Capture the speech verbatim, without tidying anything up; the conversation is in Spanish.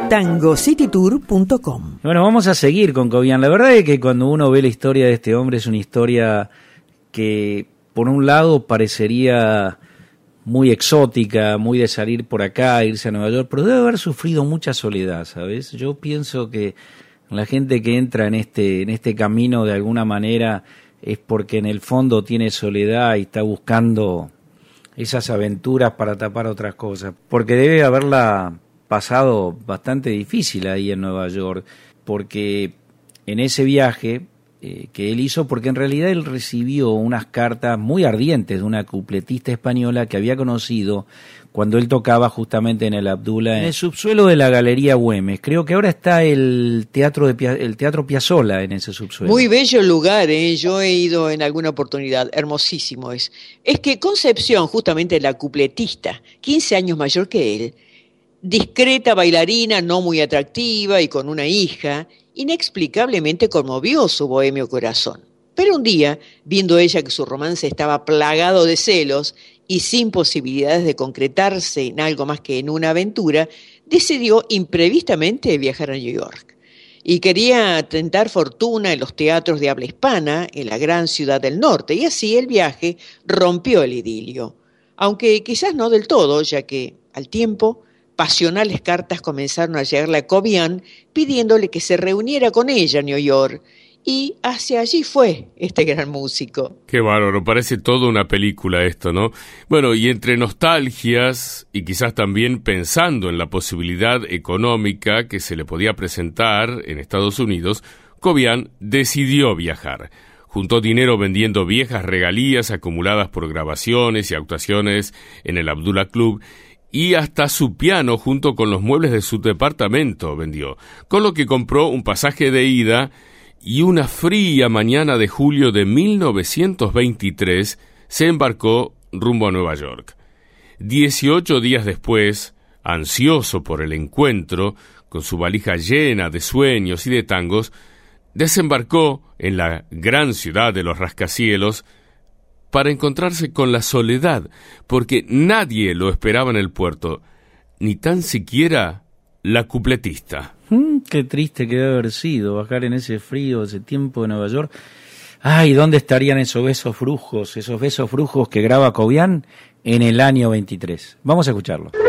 tango city tour punto com. Bueno, vamos a seguir con Cobian. La verdad es que cuando uno ve la historia de este hombre es una historia que, por un lado, parecería muy exótica, muy de salir por acá, irse a Nueva York, pero debe haber sufrido mucha soledad, ¿sabes? Yo pienso que la gente que entra en este, en este camino de alguna manera es porque en el fondo tiene soledad y está buscando esas aventuras para tapar otras cosas, porque debe haberla pasado bastante difícil ahí en Nueva York, porque en ese viaje eh, que él hizo, porque en realidad él recibió unas cartas muy ardientes de una cupletista española que había conocido cuando él tocaba justamente en el Abdullah, en el subsuelo de la Galería Güemes. Creo que ahora está el teatro de el teatro Piazzolla en ese subsuelo. Muy bello lugar, ¿eh? Yo he ido en alguna oportunidad, hermosísimo es. Es que Concepción, justamente la cupletista, quince años mayor que él, discreta bailarina, no muy atractiva y con una hija, inexplicablemente conmovió su bohemio corazón. Pero un día, viendo ella que su romance estaba plagado de celos y sin posibilidades de concretarse en algo más que en una aventura, decidió imprevistamente viajar a New York. Y quería tentar fortuna en los teatros de habla hispana, en la gran ciudad del norte, y así el viaje rompió el idilio. Aunque quizás no del todo, ya que, al tiempo, pasionales cartas comenzaron a llegarle a Cobian pidiéndole que se reuniera con ella en New York, y hacia allí fue este gran músico. Qué bárbaro, parece toda una película esto, ¿no? Bueno, y entre nostalgias y quizás también pensando en la posibilidad económica que se le podía presentar en Estados Unidos, Cobian decidió viajar. Juntó dinero vendiendo viejas regalías acumuladas por grabaciones y actuaciones en el Abdullah Club, y hasta su piano junto con los muebles de su departamento vendió, con lo que compró un pasaje de ida y una fría mañana de julio de mil novecientos veintitrés se embarcó rumbo a Nueva York. Dieciocho días después, ansioso por el encuentro, con su valija llena de sueños y de tangos, desembarcó en la gran ciudad de los rascacielos para encontrarse con la soledad, porque nadie lo esperaba en el puerto, ni tan siquiera la cupletista. Mm, qué triste que debe haber sido bajar en ese frío, ese tiempo de Nueva York. Ay, ¿dónde estarían esos besos brujos, esos besos brujos que graba Cobian en el año veintitrés? Vamos a escucharlo.